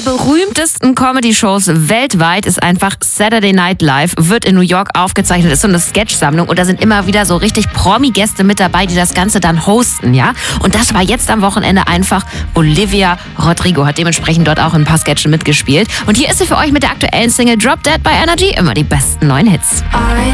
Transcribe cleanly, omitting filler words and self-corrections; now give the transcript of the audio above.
berühmtesten Comedy-Shows weltweit ist einfach Saturday Night Live, wird in New York aufgezeichnet, ist so eine Sketch-Sammlung und da sind immer wieder so richtig Promi-Gäste mit dabei, die das Ganze dann hosten, ja. Und das war jetzt am Wochenende einfach Olivia Rodrigo, hat dementsprechend dort auch ein paar Sketche mitgespielt. Und hier ist sie für euch mit der aktuellen Single Drop Dead by Energy, immer die besten neuen Hits. I